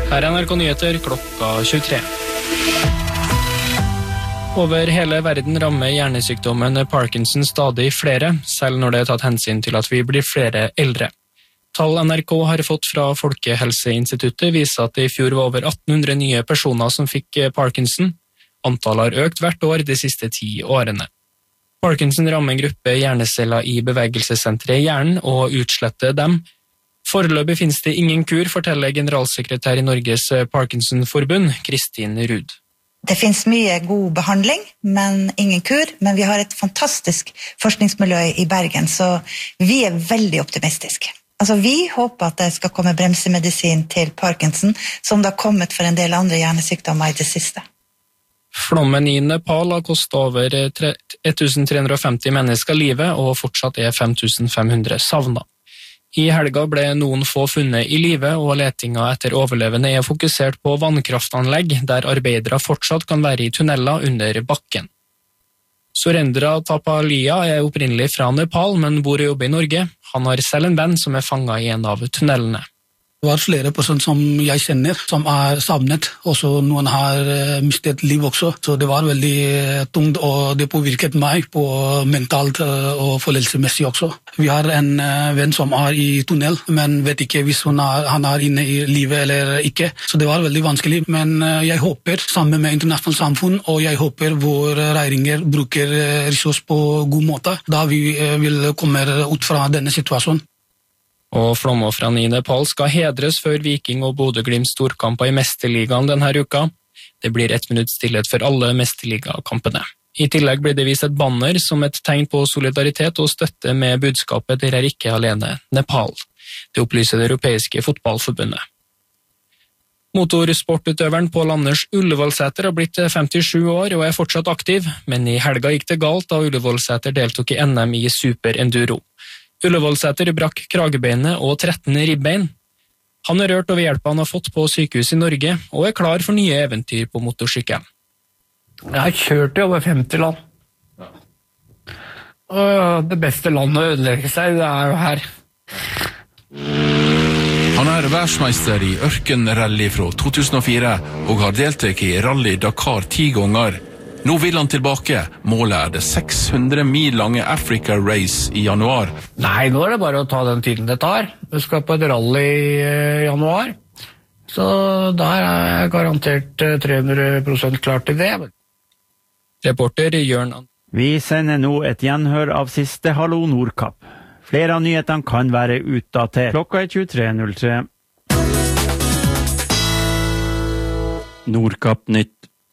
Her er NRK Nyheter klokka 23. Over hele verden rammer hjernesykdommen Parkinson stadig flere, selv når det er tatt hensyn til at vi blir flere eldre. Tall NRK har fått fra Folkehelseinstituttet viser at det i fjor var over 1800 nye personer som fikk Parkinson. Antallet har økt hvert år de siste 10 årene. Parkinson rammer en gruppe hjerneceller i bevegelsessenteret i hjernen og utsletter dem. Foreløpig finnes det ingen kur, forteller generalsekretær i Norges Parkinson-forbund, Kristin Ruud. Det finnes mye god behandling, men ingen kur. Men vi har et fantastisk forskningsmiljø i Bergen, så vi er veldig optimistiske. Altså, vi håper at det skal komme bremsemedisin til Parkinson, som det har kommet for en del andre hjernesykdommer i det siste. Flommen i Nepal har kostet over 1350 mennesker livet, og fortsatt er 5500 savnet. I helga ble noen få funnet i live, og letinga etter overlevende er fokusert på vannkraftanlegg, der arbeidere fortsatt kan være i tunneler under bakken. Surendra Tapalia er opprinnelig fra Nepal, men bor og jobber i Norge. Han har selv en venn som er fanget i en av tunnelene. Det var flere personer som jeg kjenner, som er savnet, og så noen har mistet liv også. Så det var veldig tungt, og det påvirket meg på mentalt og følelsesmessig også. Vi har en venn som er i tunnel, men vet ikke hvis han er inne i livet eller ikke. Så det var veldig vanskelig, men jeg håper sammen med internasjonalt samfunn, og jeg håper våre regjeringer bruker ressurser på god måte, da vi vil komme ut fra denne situasjonen. Og flomofrene i Nepal skal hedres før Viking og Bodø/Glimt storkamper i Mesterligaen denne uka. Det blir 1 minutt stillhet for alle Mesterligakampene. I tillegg blir det vist et banner som et tegn på solidaritet og støtte med budskapet «Dere er ikke alene, Nepal». Det opplyser det europeiske fotballforbundet. Motorsportutøveren Pål Anders Ullevålsæter har blitt 57 år og er fortsatt aktiv, men i helga gikk det galt da Ullevålsæter deltok i NM i superenduro. Ullevålsæter brakk kragebeinet og 13 ribbein. Han er rørt over hjelpa han har fått på sykehus i Norge, og er klar for nye eventyr på motorsykkel. Jeg har kjørt i over 50 land. Og det beste landet å ødelegge seg, det er jo her. Han er verdensmeister i ørkenrally fra 2004, og har deltatt i Rally Dakar 10 ganger. Nå vil han tilbake. Målet er det 600 mil lange Africa Race i januar. Nei, nå er det bare å ta den tiden det tar. Vi skal på et rally i januar, så der er jeg garantert 300% klar til det. Reporter Jørn. Vi sender nå et gjenhør av siste Hallo Nordkapp. Flere av nyhetene kan være utdatert. Klokka er 23.03. Nordkapp nytt.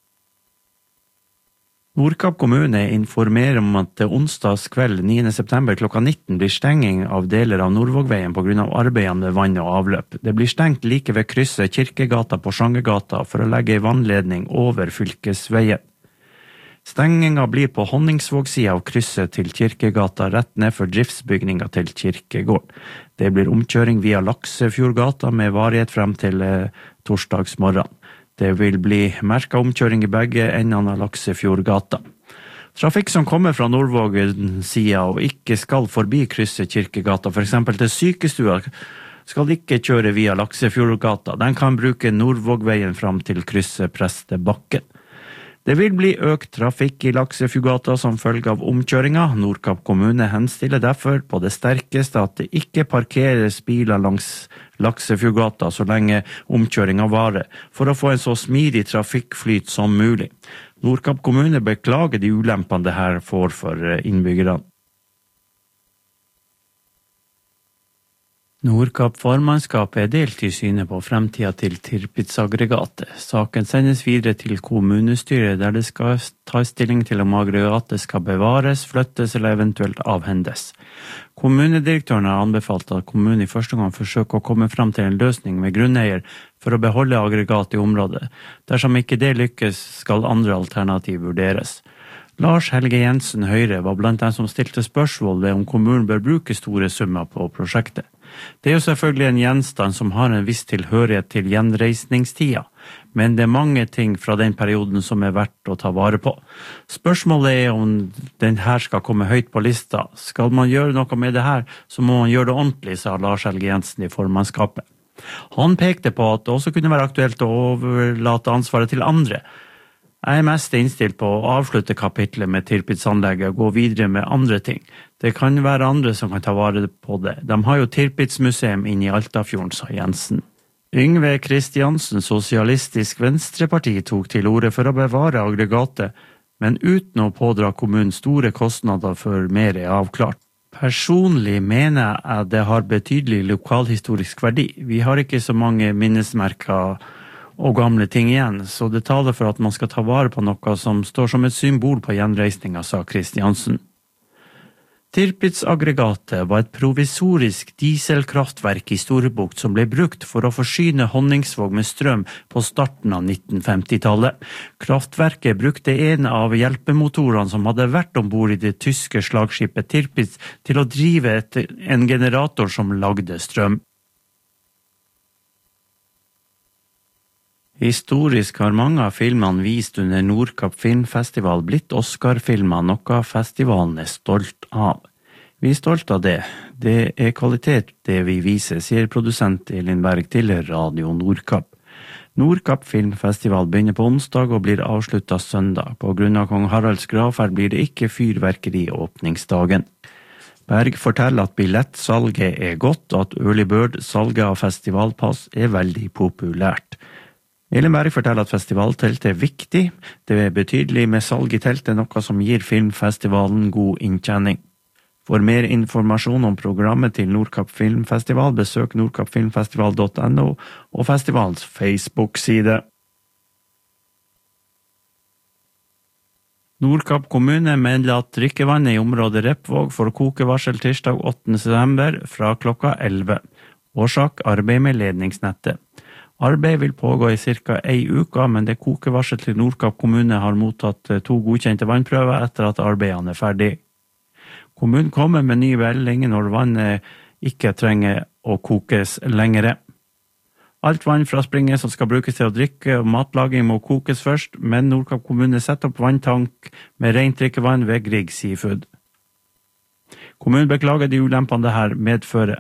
Nordkapp kommune informerer om at onsdags kveld 9. september klokka 19 blir stenging av deler av Nordvågveien på grunn av arbeidene med vann og avløp. Det blir stengt like ved krysset Kirkegata på Sjangegata for å legge en vannledning over fylkesveien. Stenginga blir på Honningsvåg-siden av krysset til Kirkegata rett ned for driftsbygninga til Kirkegård. Det blir omkjøring via Laksefjordgata med varighet frem til torsdagsmorgen. Det vil bli merket omkjøring i begge endene av Laksefjordgata. Trafikk som kommer fra Nordvågen-siden og ikke skal forbi krysset Kirkegata, for eksempel til sykestua, skal ikke kjøre via Laksefjordgata. Den kan bruke Nordvågveien frem til krysset Prestebakken. Det vil bli økt trafikk i Laksefjordgata som følge av omkjøringa. Nordkapp kommune henstiller derfor på det sterkeste at det ikke parkeres biler langs Laksefjordgata så lenge omkjøringa varer, for å få en så smidig trafikkflyt som mulig. Nordkapp kommune beklager de ulempene det her får for innbyggerne. Nordkapp formannskap er delt i synet på fremtida til Tirpitz-aggregatet. Saken sendes videre til kommunestyret der det skal ta stilling til om aggregatet skal bevares, flyttes eller eventuelt avhendes. Kommunedirektøren har anbefalt at kommunen i første gang forsøker å komme frem til en løsning med grunneier for å beholde aggregatet i området. Dersom ikke det lykkes, skal andre alternativ vurderes. Lars Helge Jensen Høyre var blant dem som stilte spørsmål ved om kommunen bør bruke store summer på prosjektet. Det er jo selvfølgelig en gjenstand som har en viss tilhørighet til gjenreisningstida, men det er mange ting fra den perioden som er verdt å ta vare på. Spørsmålet er om den her skal komme høyt på lista. Skal man gjøre noe med det her, så må man gjøre det ordentlig, sa Lars Helge Jensen i formannskapet. Han pekte på at det også kunne være aktuelt å overlate ansvaret til andre. Jeg er mest innstilt på å avslutte kapitlet med Tirpitz-anlegget og gå videre med andre ting. Det kan være andre som kan ta vare på det. De har jo Tirpitz-museum inne i Altafjorden, sa Jensen. Yngve Kristiansen, Sosialistisk Venstreparti, tok til orde for å bevare aggregatet, men uten å pådra kommunen store kostnader før mer er avklart. Personlig mener jeg det har betydelig lokalhistorisk verdi. Vi har ikke så mange minnesmerker og gamle ting igjen, så det taler for at man skal ta vare på noe som står som et symbol på gjenreisninga, sa Kristiansen. Tirpitz-aggregatet var et provisorisk dieselkraftverk i Storebukt som ble brukt for å forsyne Honningsvåg med strøm på starten av 1950-tallet. Kraftverket brukte en av hjelpemotorene som hadde vært ombord i det tyske slagskipet Tirpitz til å drive en generator som lagde strøm. Historisk har mange av filmene vist under Nordkapp Filmfestival blitt Oscar-filmer, noe festivalen er stolt av. Vi er stolt av det. Det er kvalitet det vi viser, sier produsent Elin Berg til Radio Nordkapp. Nordkapp Filmfestival begynner på onsdag og blir avsluttet søndag. På grunn av kong Haralds gravferd blir det ikke fyrverkeri åpningsdagen. Berg forteller at billettsalget er godt, og at early bird-salget av festivalpass er veldig populært. Elin Berg forteller at festivalteltet er viktig. Det er betydelig med salg i teltet, noe som gir filmfestivalen god inntjening. For mer informasjon om programmet til Nordkapp Filmfestival, besøk nordkappfilmfestival.no og festivalens Facebook-side. Nordkapp kommune melder at drikkevannet i området Repvåg får kokevarsel tirsdag 8. september fra klokka 11. Årsak arbeid med ledningsnettet. Arbeid vil pågå i ca. en uke, men det kokevarsel til Nordkapp kommune har mottatt 2 godkjente vannprøver etter at arbeidene er ferdig. Kommunen kommer med ny melding når vannet ikke trenger å kokes lengre. Alt vann fra springen som skal brukes til å drikke og matlaging må kokes først, men Nordkapp kommune setter opp vanntank med rent drikkevann ved Grieg Seafood. Kommunen beklager de ulempene det her medfører.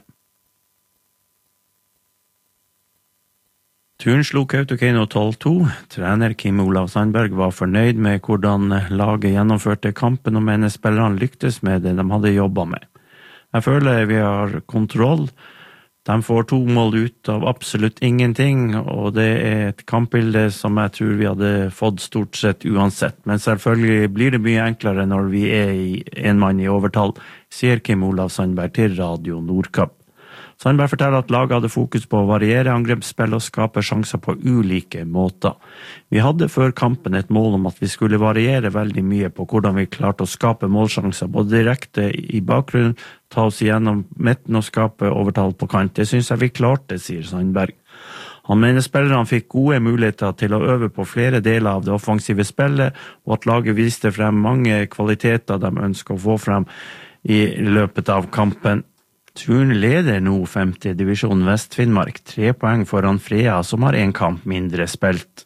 Turen slo Kautokeino 12-2. Trener Kim Olav Sandberg var fornøyd med hvordan laget gjennomførte kampen og mener spillerne lyktes med det de hadde jobbet med. Jeg føler vi har kontroll. De får 2 mål ut av absolutt ingenting, og det er et kampbilde som jeg tror vi hadde fått stort sett uansett. Men selvfølgelig blir det mye enklere når vi er i en mann i overtall, sier Kim Olav Sandberg til Radio Nordkapp. Sandberg forteller at laget hadde fokus på å variere angrepsspill og skape sjanser på ulike måter. Vi hadde før kampen et mål om at vi skulle variere veldig mye på hvordan vi klarte å skape målsjanser, både direkte i bakgrunnen, ta oss igjennom midten og skape overtall på kant. Det synes jeg vi klarte, sier Sandberg. Han mener spillerne fikk gode muligheter til å øve på flere deler av det offensive spillet, og at laget viste frem mange kvaliteter de ønsker å få frem i løpet av kampen. Turen leder nå 5. divisjon Vest-Finnmark, 3 poeng foran Frea, som har 1 kamp mindre spilt.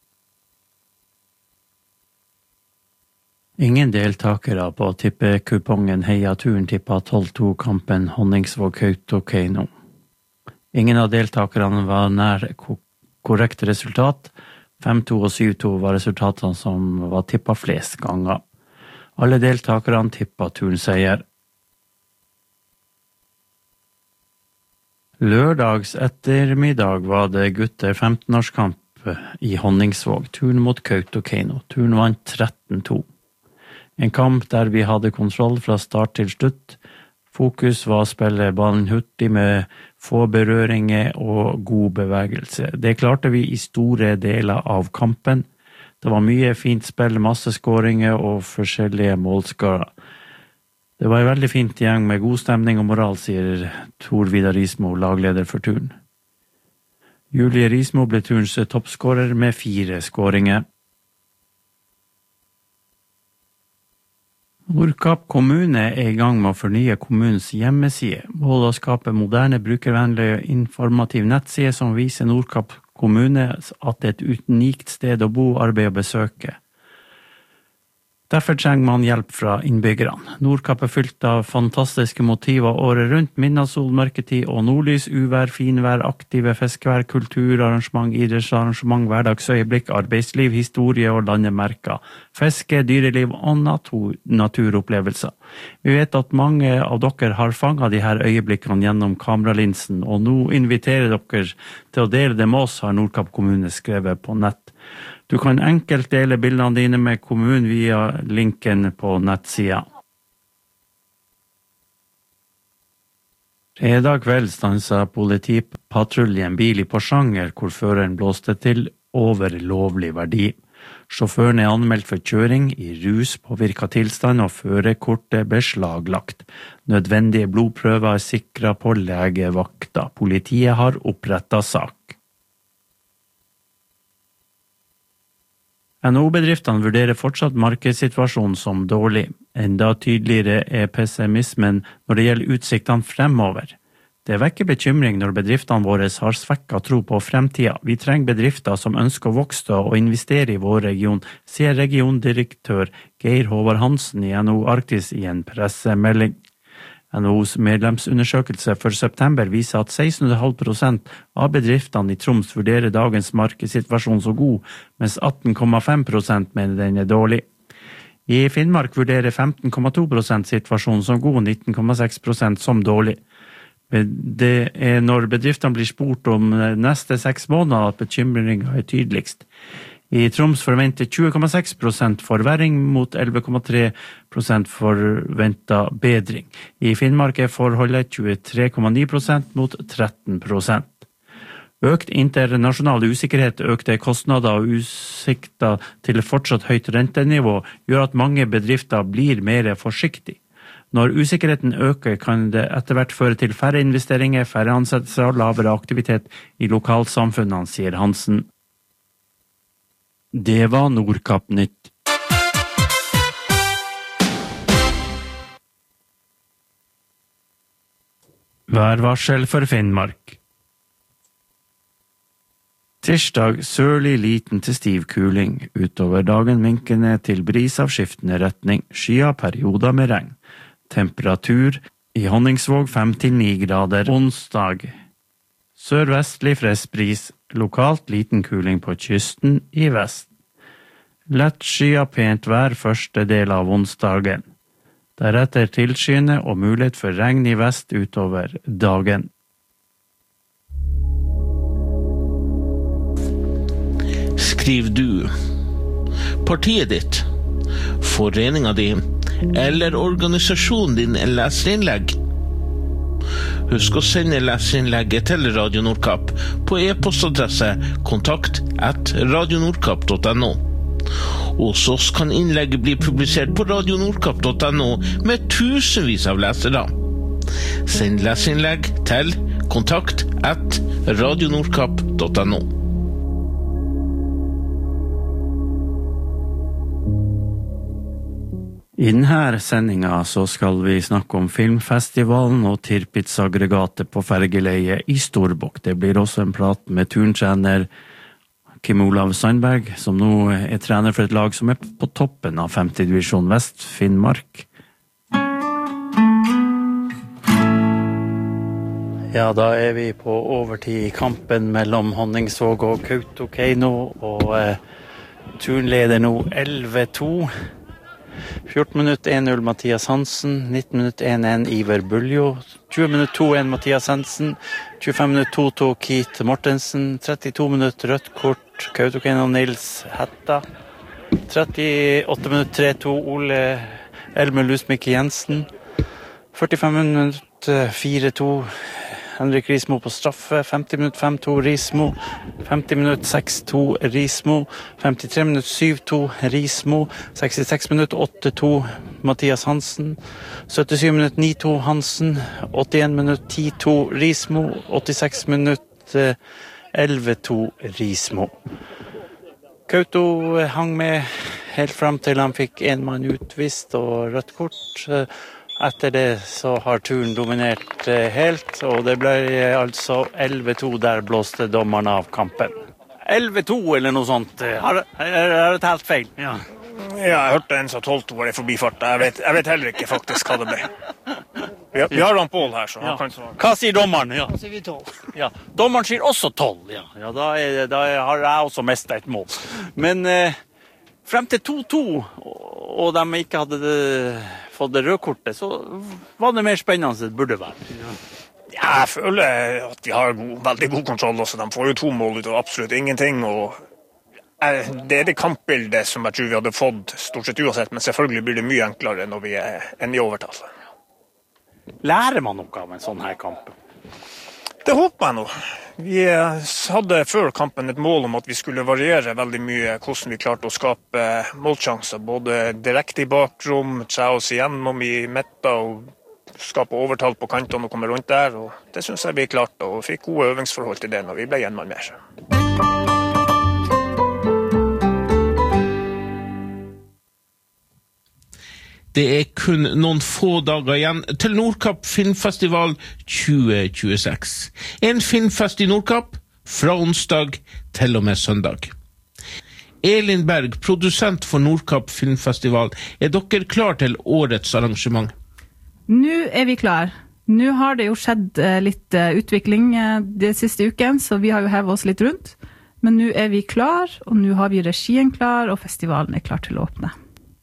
Ingen deltakere på tippekupongen Heia-turen tippa 12-2-kampen Honningsvåg-Kautokeino. Ingen av deltakerne var nær korrekt resultat. 5-2 og 7-2 var resultatene som var tippa flest ganger. Alle deltakerne tippa turnseier. Lørdags ettermiddag var det gutter 15-årskamp i Honningsvåg, turen mot Kautokeino. Turen vant 13-2. En kamp der vi hadde kontroll fra start til slutt. Fokus var å spille ballen hurtig med få berøringer og god bevegelse. Det klarte vi i store deler av kampen. Det var mye fint spill, masse skåringer og forskjellige målskårer. Det var en veldig fint gjeng med god stemning og moral, sier Tor Vidar Rismo, lagleder for turen. Julie Rismo ble turens toppskårer med 4 skåringer. Nordkapp kommune er i gang med å fornye kommunens hjemmeside. Målet å skape moderne, brukervennlig og informativ nettside som viser Nordkapp kommune at det er et unikt sted å bo, arbeide og besøke. Derfor trenger man hjelp fra innbyggerne. Nordkapp fylt av fantastiske motiver året rundt, midnattssol, mørketid og nordlys, uvær, finvær, aktive fiskevær, kulturarrangement, idrettsarrangement, hverdagsøyeblikk, arbeidsliv, historie og landemerker, fiske, dyreliv og naturopplevelser. Vi vet at mange av dere har fanget de her øyeblikkene gjennom kameralinsen, og nå inviterer dere til å dele det med oss, har Nordkapp kommune skrevet på nett. Du kan enkelt dele bildene dine med kommunen via linken på nettsida. Fredag kveld stanset politipatrulje en bil i Porsanger, hvor føreren blåste til over lovlig verdi. Sjåføren anmeldt for kjøring i ruspåvirket tilstand, og førerkortet beslaglagt. Nødvendige blodprøver sikret på legevakta. Politiet har opprettet sak. NHO-bedriftene vurderer fortsatt markedssituasjonen som dårlig. Enda tydeligere pessimismen når det gjelder utsiktene fremover. Det vekker bekymring når bedriftene våre har svekket tro på fremtiden. Vi trenger bedrifter som ønsker å vokse og investere i vår region, sier regiondirektør Geir Håvard Hansen i NHO Arktis i en pressemelding. NHOs medlemsundersøkelse for september viser at 16,5% av bedriftene i Troms vurderer dagens markedssituasjon så god, mens 18,5% mener den dårlig. I Finnmark vurderer 15,2% situasjonen som god, 19,6% som dårlig. Det når bedriftene blir spurt om neste 6 måneder at bekymringen tydeligst. I Troms forventer 20,6% forverring mot 11,3% forventet bedring. I Finnmark forholdet 23,9% mot 13%. Økt internasjonal usikkerhet, økte kostnader og utsikter til fortsatt høyt rentenivå gjør at mange bedrifter blir mer forsiktige. Når usikkerheten øker, kan det etter hvert føre til færre investeringer, færre ansettelser og lavere aktivitet i lokalsamfunnene, sier Hansen. Det var Nordkapp Nytt. Værvarsel for Finnmark. Tirsdag sørlig liten til stiv kuling. Utover dagen minkende til bris av skiftende retning. Skya perioder med regn. Temperatur i Honningsvåg 5-9 grader. Onsdag. Sørvestlig frisk bris. Lokalt liten kuling på kysten i vest. Lett skya pent vær første del av onsdagen. Deretter tilskyende og mulighet for regn i vest utover dagen. Skriv du partiet ditt, foreninga di eller organisasjonen din leserinnlegg? Husk å sende leserinnlegget til Radio Nordkapp på e-postadresse kontakt@radionordkapp.no. Hos oss kan innlegget bli publisert på radionordkapp.no med tusenvis av lesere. Send leserinnlegg til kontakt@radionordkapp.no. I denne sendinga så skal vi snakke om filmfestivalen og Tirpitz-aggregatet på Fergeleie i Storbukk. Det blir også en prat med turntrener Kim Olav Sandberg, som nå trener for et lag som på toppen av 5. divisjon Vest, Finnmark. Ja, da vi på overtid i kampen mellom Honningsvåg og Kautokeino, og turnleder nå 11-2. 14 minutter 1-0 Mathias Hansen, 19 minutter 1-1 Iver Buljo, 20 minutter 2-1 Mathias Hansen, 25 minutter 2-2 Keith Mortensen, 32 minutter rødt kort Kautokeino Nils Hetta, 38 minutter 3-2 Ole Elmer Lusmik Jensen, 45 minutter 4-2 Henrik Rismo på straffe, 50 minutter 5-2 Rismo, 50 minutter 6-2 Rismo, 53 minutter 7-2 Rismo, 66 minutter 8-2 Mathias Hansen, 77 minutter 9-2 Hansen, 81 minutter 10-2 Rismo, 86 minutter 11-2 Rismo. Kauto hang med helt frem til han fikk en mann utvist og rødt kort. Etter det så har turen dominert helt, og det ble altså 11-2, der blåste dommeren av kampen. 11-2 eller noe sånt. Har det talt feil? Ja. Ja, jeg hørte en som 12 var I forbifart. Jeg vet heller ikke faktisk hva det ble. Vi har han Pål her, så han kan svare. Hva sier dommeren? Ja. Da sier vi 12. Ja. Dommeren sier også 12. Ja, da har jeg også mistet et mål. Men frem til 2-2, og de ikke hadde fått det rødkortet, så var det mer spennende enn det burde være. Ja, jeg føler at vi har veldig god kontroll også. De får jo 2 mål ut av absolutt ingenting, og det det kampbildet som jeg tror vi hadde fått stort sett uansett, men selvfølgelig blir det mye enklere når vi enn I overtall. Lærer man noe av en sånn her kamp? Det håper jeg nå. Vi hadde før kampen et mål om at vi skulle variere veldig mye hvordan vi klarte å skape målsjanser, både direkte I bakrom, tre oss igjennom I midten og skape overtall på kantene og komme rundt der, og det synes jeg vi klarte, og fikk gode øvingsforhold til det når vi ble en mann mer. Det kun noen få dager igjen til Nordkapp Filmfestival 2026. En filmfest I Nordkapp fra onsdag til og med søndag. Elin Berg, produsent for Nordkapp Filmfestival, dere klar til årets arrangement? Nå vi klar. Nå har det jo skjedd litt utvikling de siste uken, så vi har jo hevet oss litt rundt. Men nå vi klar, og nå har vi regien klar, og festivalen klar til å åpne.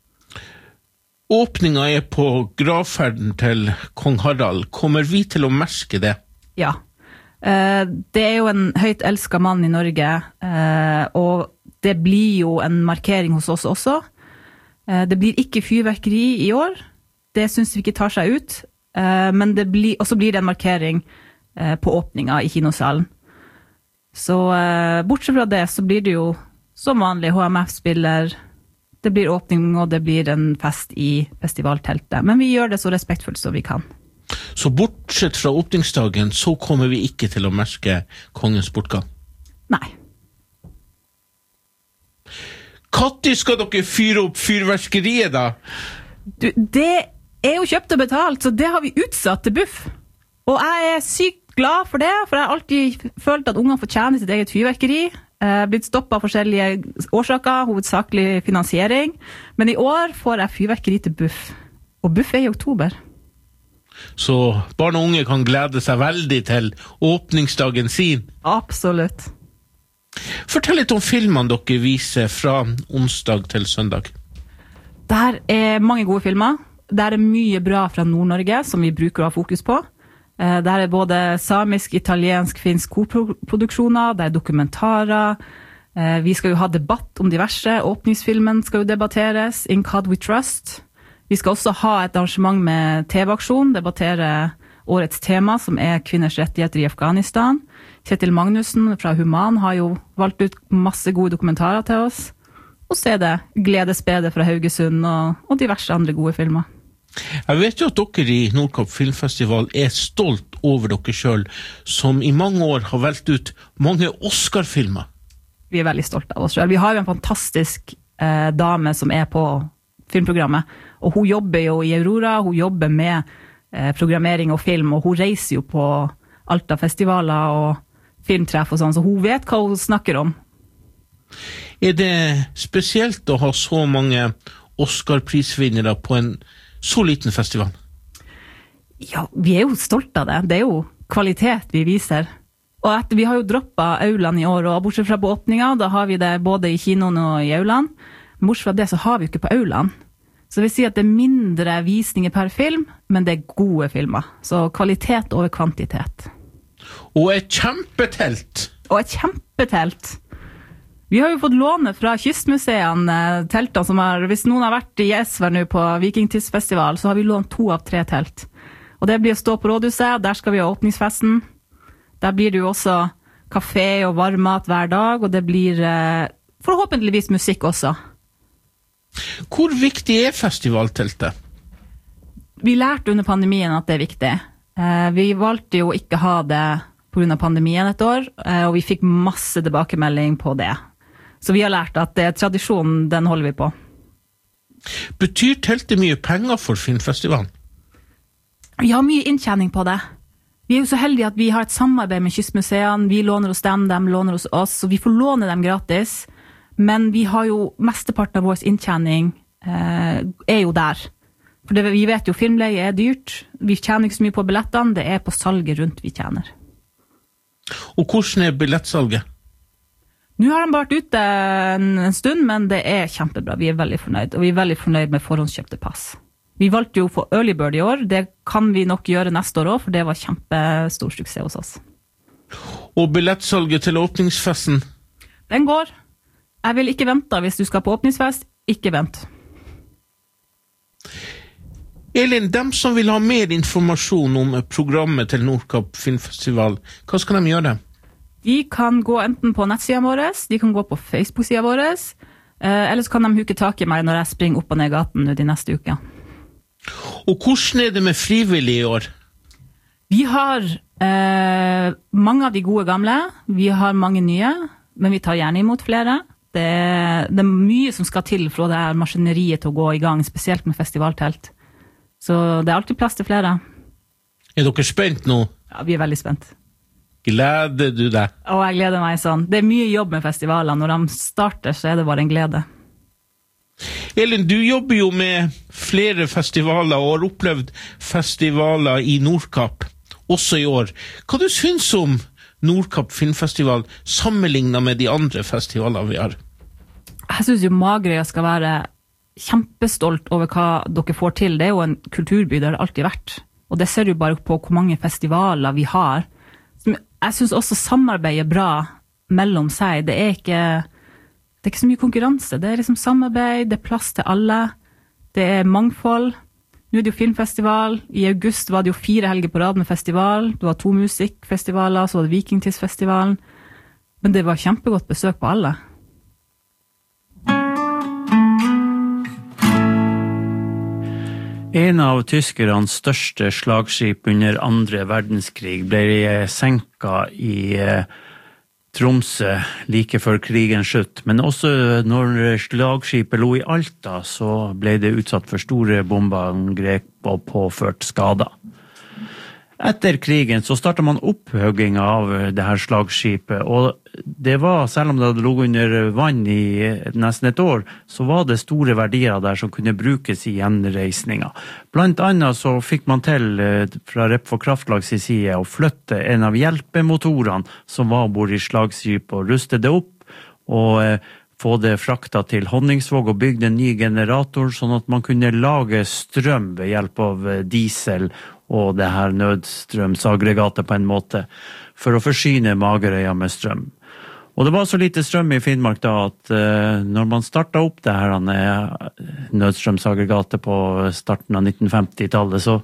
Åpningen på gravferden til Kong Harald. Kommer vi til å merke det? Ja. Det jo en høyt elsket mann I Norge, og det blir jo en markering hos oss også. Det blir ikke fyrverkeri I år. Det synes vi ikke tar seg ut. Men også blir det en markering på åpningen I kinosalen. Så bortsett fra det, så blir det jo som vanlig HMF-spiller. Det blir åpning, og det blir en fest I festivalteltet. Men vi gjør det så respektfullt som vi kan. Så bortsett fra åpningsdagen, så kommer vi ikke til å merke kongens bortgang? Nei. Når skal dere fyre opp fyrverkeriet da? Det jo kjøpt og betalt, så det har vi utsatt til buff. Og jeg sykt glad for det, for jeg har alltid følt at ungene fortjener sitt eget fyrverkeri. Blitt stoppet av forskjellige årsaker, hovedsakelig finansiering. Men I år får jeg fyrverkeri til buff. Og buff I oktober. Så barn og unge kan glede seg veldig til åpningsdagen sin? Absolutt. Fortell litt om filmene dere viser fra onsdag til søndag. Der mange gode filmer. Der mye bra fra Nord-Norge, som vi bruker å ha fokus på. Der både samisk, italiensk, finsk koproduksjoner, der dokumentarer. Vi skal jo ha debatt om diverse. Åpningsfilmen skal jo debatteres. In God We Trust. Vi skal også ha et arrangement med TV-aksjon, debattere årets tema, som kvinners rettigheter I Afghanistan. Kjetil Magnussen fra Human har jo valgt ut masse gode dokumentarer til oss. Og så det Gledespedet fra Haugesund og diverse andre gode filmer. Jeg vet jo at dere I Nordkapp Filmfestival stolt over dere selv, som I mange år har valgt ut mange Oscar-filmer. Vi veldig stolte av oss selv. Vi har jo en fantastisk dame som på filmprogrammet, og hun jobber jo I Aurora, hun jobber med programmering og film, og hun reiser jo på alt av festivaler og filmtreff og sånn, så hun vet hva hun snakker om. Det spesielt å ha så mange Oscar-prisvinnere på en så liten festival? Ja, vi jo stolte av det. Det jo kvalitet vi viser. Og vi har jo droppet Auland I år, og bortsett fra på åpningen, da har vi det både I kinoen og I Auland. Men bortsett fra det så har vi jo ikke på Auland. Så vi sier at det mindre visninger per film, men det gode filmer. Så kvalitet over kvantitet. Og et kjempetelt! Og et kjempetelt! Vi har jo fått låne fra kystmuseene teltene som hvis noen har vært I Esvær nå på Vikingtidsfestival, så har vi lånt 2 av 3 telt. Og det blir å stå på rådhuset, der skal vi ha åpningsfesten. Der blir det jo også kafé og varmmat hver dag, og det blir forhåpentligvis musikk også. Hvor viktig festivalteltet? Vi lærte under pandemien at det viktig. Vi valgte jo ikke ha det på grunn av pandemien et år, og vi fikk masse tilbakemelding på det. Så vi har lært at tradisjonen, den holder vi på. Betyr teltet mye penger for filmfestivalen? Vi har mye inntjening på det. Vi jo så heldige at vi har et samarbeid med kystmuseene. Vi låner hos dem, de låner hos oss, og vi får låne dem gratis. Men vi har jo mesteparten av vår inntjening er jo der. For vi vet jo filmleie er dyrt, vi tjener ikke så mye på billettene, det er på salget rundt vi tjener. Og hvordan er billettsalget? Nå har de vært ute en stund, men det er kjempebra, vi er veldig fornøyd, og vi er veldig fornøyd med forhåndskjøpte pass. Vi valgte jo for Early Bird i år, det kan vi nok gjøre neste år også, for det var kjempestor suksess hos oss. Og billettsalget til åpningsfesten? Den går. Jeg vil ikke vente hvis du skal på åpningsfest, ikke vent. Elin, dem som vil ha mer informasjon om programmet til Nordkapp Filmfestival, hva skal de gjøre? De kan gå enten på nettsiden vår, de kan gå på Facebook-siden vår, eller så kan de huke tak i meg når jeg springer opp og ned gaten de neste uker. Og hvordan er det med frivillige i år? Vi har mange av de gode gamle, vi har mange nye, men vi tar gjerne imot flere. Det er mye som skal til for det her maskineriet til å gå i gang, spesielt med festivaltelt. Så det er alltid plass til flere. Er dere spent nå? Ja, vi er veldig spent. Gleder du deg? Jeg gleder meg sånn. Det er mye jobb med festivaler. Når de starter, så er det bare en glede. Elin, du jobber jo med flere festivaler og har opplevd festivaler i Nordkapp, også i år. Hva du synes om Nordkapp Filmfestival sammenlignet med de andre festivalene vi har? Jeg synes jo Magerøya skal være kjempestolt over hva dere får til. Det er jo en kulturby, det har det alltid vært. Og det ser du bare på hvor mange festivaler vi har. Jeg synes også samarbeid er bra mellom seg. Det er ikke så mye konkurranse. Det er liksom samarbeid, det er plass til alle. Det er mangfold. Nå er det jo filmfestival. I august var det jo 4 helger på rad med festival. Det var 2 musikkfestivaler, så var det Vikingtidsfestivalen. Men det var kjempegodt besøk på alle. En av tyskernes største slagskip under andre verdenskrig ble senket i Tromsø like før krigens slutt. Men også når slagskipet lå i Alta, så ble det utsatt for store bombeangrep og påført skader. Etter krigen så startet man opphuggingen av det her slagskipet, og det var, selv om det hadde lå under vann i nesten et år, så var det store verdier der som kunne brukes i gjenreisninga. Blant annet så fikk man til fra Repfor Kraftlags side å flytte en av hjelpemotorene som var bord i slagskipet og ruste det opp, og få det frakta til Honningsvåg og bygde en ny generator, sånn at man kunne lage strøm ved hjelp av diesel og det her nødstrømsaggregatet på en måte, for å forsyne Magerøya med strøm. Og det var så lite strøm i Finnmark da, at når man startet opp det her nødstrømsaggregatet på starten av 1950-tallet, så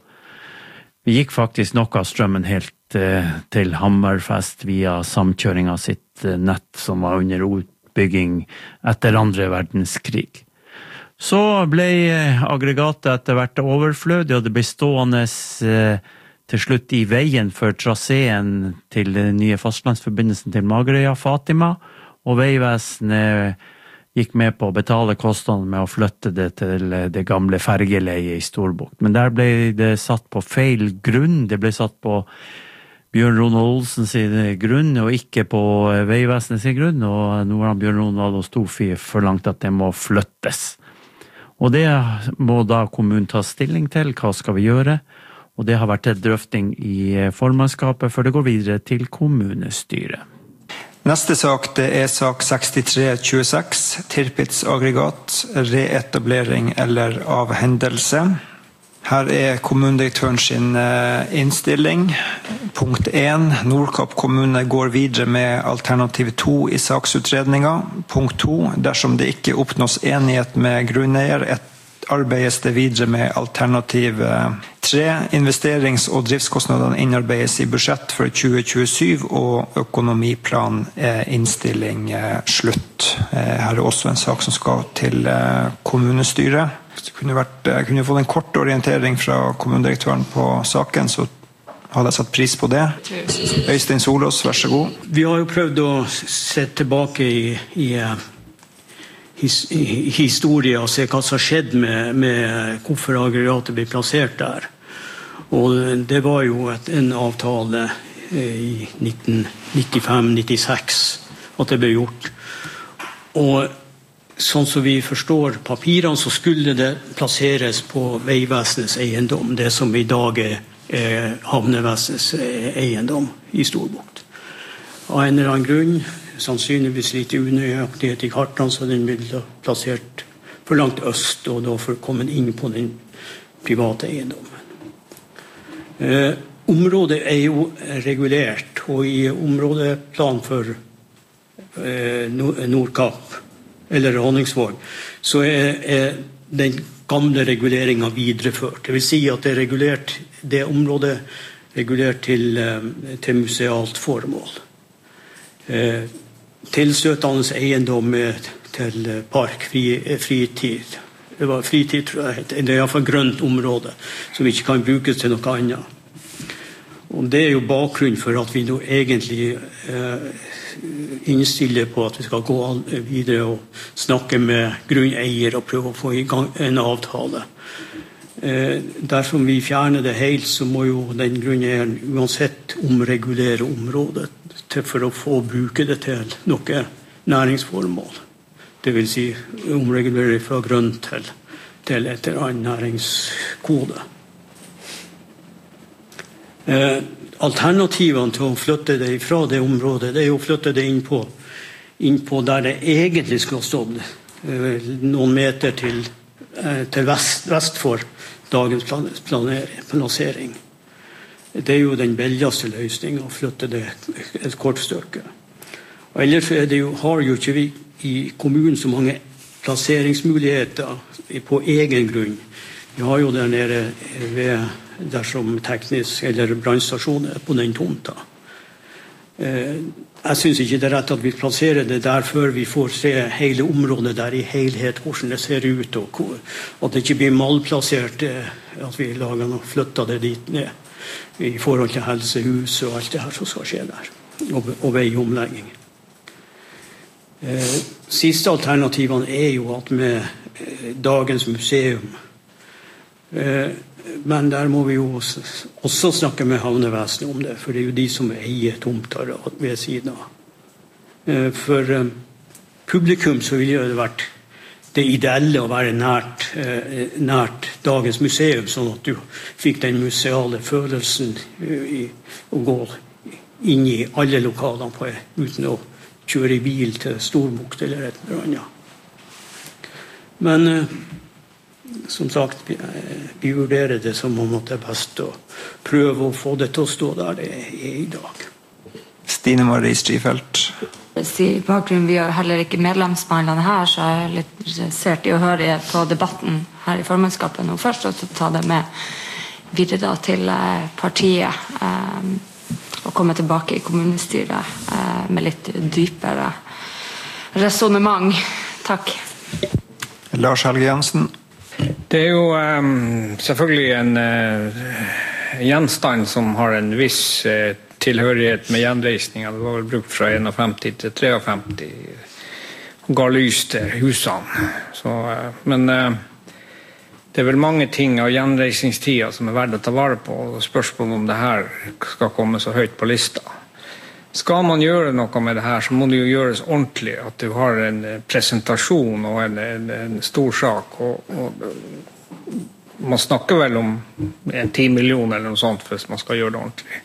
gikk faktisk noe av strømmen helt til Hammerfest via samkjøringa sitt nett som var under utbygging etter andre verdenskrig. Så ble aggregatet etter hvert overflødig, og det ble stående til slutt i veien for traseen til den nye fastlandsforbindelsen til Magerøya, Fatima, og Veivesenet gikk med på å betale kostnadene med å flytte det til det gamle fergeleiet i Storbukt. Men der ble det satt på feil grunn, det ble satt på Bjørn Ronald Olsen sin grunn, og ikke på Veivesenet sin grunn, og nå har Bjørn Ronald og Storfi forlangt at det må flyttes. Og det må da kommunen ta stilling til, hva skal vi gjøre? Og det har vært til drøfting i formannskapet, før det går videre til kommunestyret. Neste sak, det er sak 6326, Tirpitz aggregat, reetablering eller avhendelse. Her er kommunedirektøren sin innstilling. Punkt 1. Nordkapp kommune går videre med alternativ 2 i saksutredninga. Punkt 2. Dersom det ikke oppnås enighet med grunneier, arbeides det videre med alternativ 3. Investerings- og driftskostnadene innarbeides i budsjett for 2027, og økonomiplan innstilling slutt. Her er også en sak som skal til kommunestyret. Det kunne fått en kort orientering fra kommunedirektøren på saken, så hadde jeg satt pris på det. Øystein Solås, vær så god. Vi har jo prøvd å se tilbake i historie og se hva som har skjedd med hvorfor aggregatet ble plassert der. Og det var jo en avtale i 1995-96 at det ble gjort. Og sånn som vi forstår papirene, så skulle det plasseres på Vegvesenets eiendom, det som I dag Havnevesenets eiendom I Storbukt. Av en eller annen grunn, sannsynligvis litt unøyaktighet I kartene, så den ble plassert for langt øst, og da for å komme inn på den private eiendommen. Området jo regulert, og I områdeplan for Nordkapp, eller Honningsvåg, så den gamle reguleringen videreført. Det vil si at det området regulert til musealt formål. Tilstøtende eiendom til park, fritid. Det var fritid, tror jeg. Det I hvert fall grønt område, som ikke kan brukes til noe annet. Og det jo bakgrunnen for at vi nå egentlig innstiller på at vi skal gå videre og snakke med grunneier og prøve å få I gang en avtale. Dersom vi fjerner det helt, så må jo den grunneieren uansett omregulere området for å få bruke det til noe næringsformål. Det vil si omregulere fra grønn til et eller annet næringskode. Alternativene til å flytte det fra det området, det å flytte det inn på der det egentlig skulle ha stått noen meter til vest for dagens plassering. Det jo den billigste løsningen å flytte det et kort stykke. Og ellers har jo ikke vi I kommunen så mange plasseringsmuligheter på egen grunn. Vi har jo der nede dersom teknisk eller brannstasjon på den tomta. Jeg synes ikke det rett at vi plasserer det der før vi får se hele området der I helhet, hvordan det ser ut, og at det ikke blir malplassert, at vi lager noe, flytter det dit ned I forhold til helsehus og alt det her som skal skje der, og veiomlegging. Siste alternativene jo at med dagens museum, men der må vi jo også snakke med Havnevesenet om det, for det jo de som eier tomter ved siden av. For publikum så ville det vært det ideelle å være nært dagens museum, sånn at du fikk den museale følelsen å gå inn I alle lokalene uten å kjøre I bil til Storbukt eller et eller annet. Men som sagt, vi vurderer det som om at det best å prøve å få det til å stå der det I dag. Stine Marie Strifeldt. I bakgrunnen vi heller ikke medlemsbehandlerne her, så jeg litt interessert I å høre på debatten her I formannskapet nå først, og så ta det med videre da til partiet og komme tilbake I kommunestyret med litt dypere resonemang. Takk. Lars Helge Jansen. Det jo selvfølgelig en gjenstand som har en viss tilhørighet med gjenreisningen. Det var vel brukt fra 51 til 53 og ga lys til husene. Men det vel mange ting av gjenreisningstida som verdt å ta vare på, og spørsmålet om det her skal komme så høyt på lista. Skal man gjøre noe med det her, så må det jo gjøres ordentlig, at du har en presentasjon og en stor sak, og man snakker vel om 10 millioner eller noe sånt hvis man skal gjøre det ordentlig.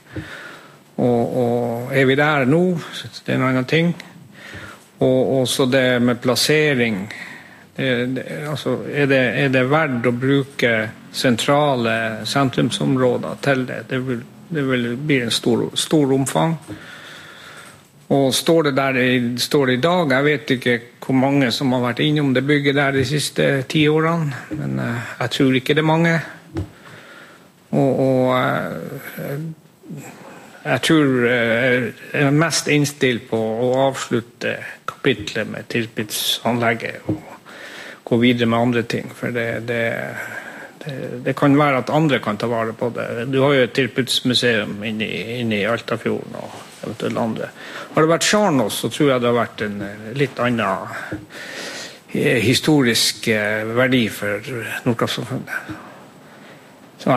Og vi der nå, det en annen ting, og så det med plassering, altså det verdt å bruke sentrale sentrumsområder til det? Det vil bli en stor omfang. Og står det I dag, jeg vet ikke hvor mange som har vært innom det bygget der de siste 10 årene, men jeg tror ikke det mange. Og jeg tror jeg mest innstilt på å avslutte kapitlet med tilbudsanlegget og gå videre med andre ting, for det kan være at andre kan ta vare på det. Du har jo et tilbudsmuseum inne I Altafjorden og eventuelt andre. Har det vært Sjarnås, så tror jeg det har vært en litt annen historisk verdi for Nordkraftsamfunnet. Så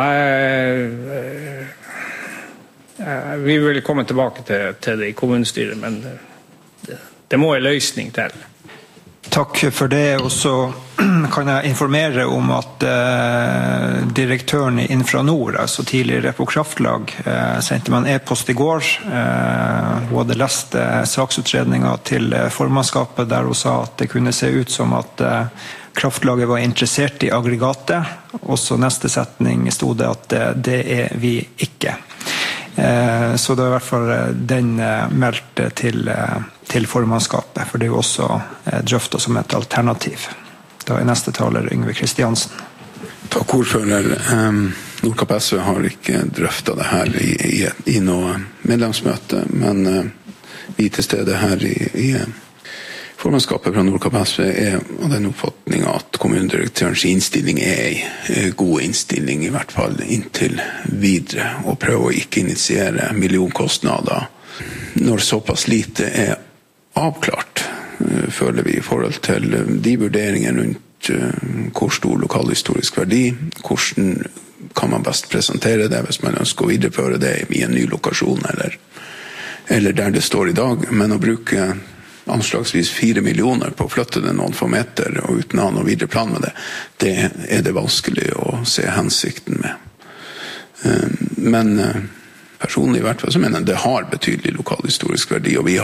vi vil komme tilbake til det I kommunestyret, men det må en løsning til. Takk for det, og så kan jeg informere om at direktøren i Infranord, altså tidligere på Kraftlag, sendte meg en e-post I går. Hun hadde lest saksutredningen til formannskapet der hun sa at det kunne se ut som at Kraftlaget var interessert I aggregatet, og så neste setning stod det at det vi ikke. Så det var I hvert fall den meldt til formannskapet, for det jo også drøftet som et alternativ. Da neste taler Yngve Kristiansen. Takk ordfører. Nordkapp SV har ikke drøftet det her I noe medlemsmøte, men vi til stede her I formannskapet fra Nordkapp SV av den oppfatning at kommunedirektørens innstilling en god innstilling, I hvert fall inntil videre, og prøve å ikke initiere millionkostnader når såpass lite avklart, føler vi I forhold til de vurderinger rundt hvor stor lokalhistorisk verdi, hvordan kan man best presentere det hvis man ønsker å videreføre det I en ny lokasjon eller der det står I dag, men å bruke anslagsvis 4 millioner på å flytte det noen få meter og uten å ha noe videre plan med det det vanskelig å se hensikten med. Men personlig I hvert fall så mener jeg det har betydelig lokalhistorisk verdi, og vi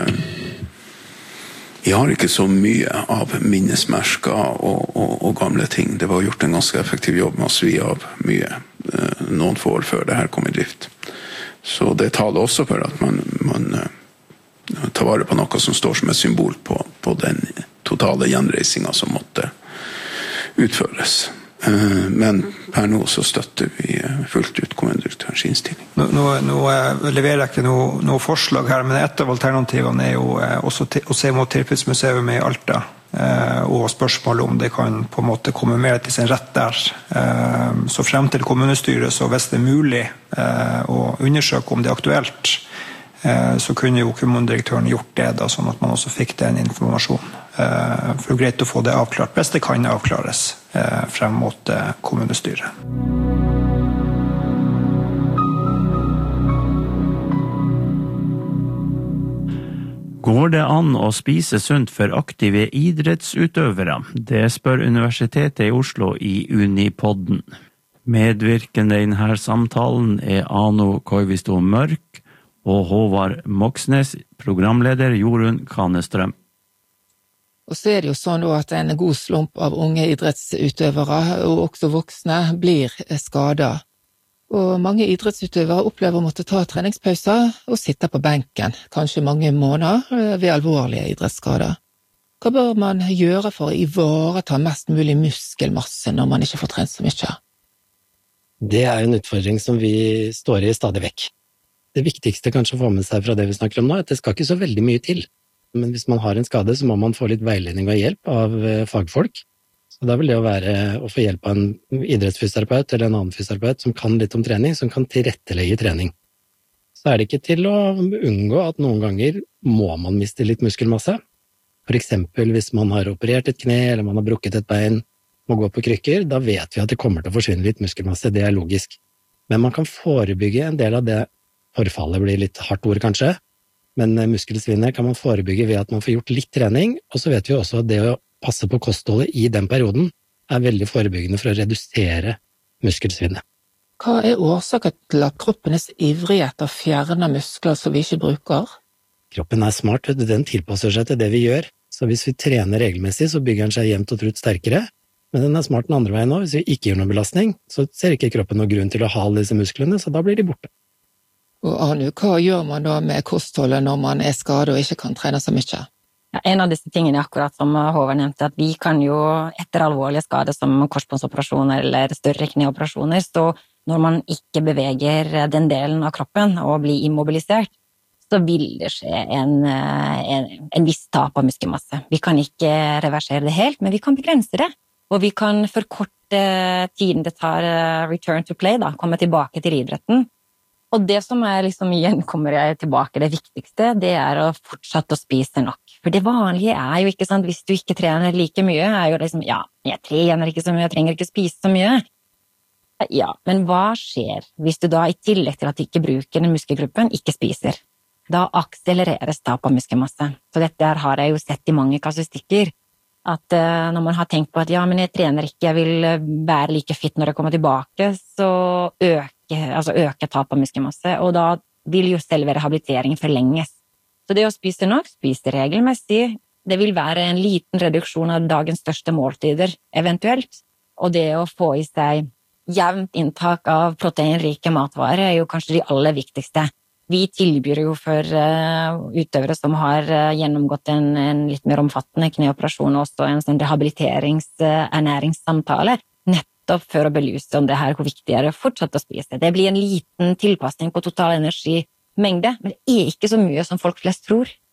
har ikke så mye av minnesmerker og gamle ting. Det var gjort en ganske effektiv jobb med å svi av mye noen få år før det her kom I drift. Så det taler også for at man ta vare på noe som står som et symbol på den totale gjenreisingen som måtte utføres. Men per nå så støtter vi fullt ut kommunedirektørens innstilling. Nå leverer jeg ikke noe forslag her, men et av alternativene jo også å se mot Tirpitz-museum I Alta, og spørsmålet om det kan på en måte komme mer til sin rett der. Så frem til kommunestyret, så hvis det mulig å undersøke om det aktuelt, så kunne jo kommunedirektøren gjort det da, sånn at man også fikk den informasjonen. For det greit å få det avklart, best det kan avklares frem mot kommunestyret. Går det an å spise sunt for aktive idrettsutøvere? Det spør Universitetet I Oslo I Unipodden. Medvirkende I denne samtalen Ano Koivisto Mørk, og Håvard Moxnes, programleder Jorunn Kanestrøm. Og så det jo sånn at en god slump av unge idrettsutøvere, og også voksne, blir skadet. Og mange idrettsutøvere opplever å måtte ta treningspauser og sitte på benken, kanskje mange måneder ved alvorlige idrettsskader. Hva bør man gjøre for å ivareta mest mulig muskelmasse når man ikke får trent så mye? Det en utfordring som vi står I stadig vekk. Det viktigste kanskje å få med seg fra det vi snakker om nå, at det skal ikke så veldig mye til. Men hvis man har en skade, så må man få litt veiledning og hjelp av fagfolk. Så da vil det være å få hjelp av en idrettsfysioterapeut eller en annen fysioterapeut som kan litt om trening, som kan tilrettelegge trening. Så det ikke til å unngå at noen ganger må man miste litt muskelmasse. For eksempel hvis man har operert et kne, eller man har brukket et bein, må gå på krykker, da vet vi at det kommer til å forsvinne litt muskelmasse, det logisk. Men man kan forebygge en del av det. Forfallet blir litt hardt ord kanskje, men muskelsvinnet kan man forebygge ved at man får gjort litt trening, og så vet vi også at det å passe på kostholdet I den perioden veldig forebyggende for å redusere muskelsvinnet. Hva årsaken til at kroppen så ivrig etter å fjerne muskler som vi ikke bruker? Kroppen smart, den tilpasser seg til det vi gjør, så hvis vi trener regelmessig så bygger den seg jevnt og trutt sterkere, men den smart den andre veien nå. Hvis vi ikke gjør noen belastning, så ser ikke kroppen noen grunn til å ha disse musklene, så da blir de borte. Og Anu, hva gjør man da med kostholdet når man skadet og ikke kan trene så mye? Ja, en av disse tingene akkurat som Håvard nevnte, at vi kan jo etter alvorlige skader som korsbåndsoperasjoner eller større kneoperasjoner, så når man ikke beveger den delen av kroppen og blir immobilisert, så vil det skje en viss tap av muskelmasse. Vi kan ikke reversere det helt, men vi kan begrense det. Og vi kan forkorte tiden det tar return to play, da, komme tilbake til idretten. Og det som liksom igjen kommer jeg tilbake, det viktigste, det å fortsette å spise nok. For det vanlige jo ikke sant, hvis du ikke trener like mye, jo liksom, ja, jeg trener ikke så mye, jeg trenger ikke spise så mye. Ja, men hva skjer hvis du da I tillegg til at du ikke bruker den muskelgruppen, ikke spiser? Da akselereres tap av muskelmasse. Så dette har jeg jo sett I mange kasustikker. At når man har tenkt på at ja, men jeg trener ikke, jeg vil være like fit når jeg kommer tilbake, så øker tap av muskelmasse, og da vil jo selve rehabiliteringen forlenges. Så det å spise nok, spise regelmessig, det vil være en liten reduksjon av dagens største måltider, eventuelt. Og det å få i seg jevnt inntak av proteinrike matvarer er jo kanskje de aller viktigste. Vi tilbyr jo for utøvere som har gjennomgått en litt mer omfattende kneoperasjon, også en sånn rehabiliteringsernæringssamtale, nettopp for å belyse om det her, hvor viktig det er å fortsette å spise. Det blir en liten tilpasning på total energimengde, men det er ikke så mye som folk flest tror.